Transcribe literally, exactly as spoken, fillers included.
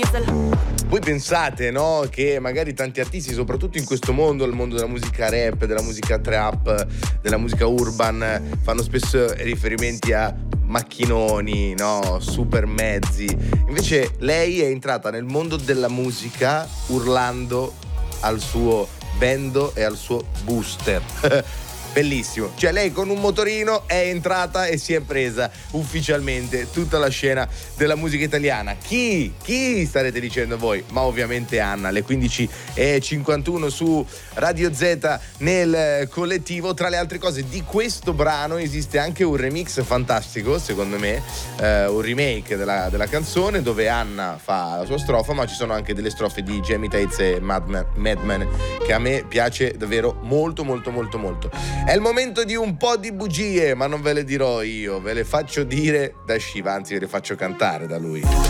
Voi pensate, no, che magari tanti artisti, soprattutto in questo mondo, il mondo della musica rap, della musica trap, della musica urban, fanno spesso riferimenti a macchinoni, no, super mezzi. Invece lei è entrata nel mondo della musica urlando al suo bendo e al suo booster. Bellissimo, cioè lei con un motorino è entrata e si è presa ufficialmente tutta la scena della musica italiana. Chi? Chi starete dicendo voi? Ma ovviamente Anna, alle quindici e cinquantuno su Radio Z nel collettivo. Tra le altre cose di questo brano esiste anche un remix fantastico, secondo me, eh, un remake della, della canzone dove Anna fa la sua strofa, ma ci sono anche delle strofe di Jamie Tates e Madman, Madman che a me piace davvero molto molto molto molto. È il momento di un po' di bugie, ma non ve le dirò io, ve le faccio dire da Shiva, anzi ve le faccio cantare da lui.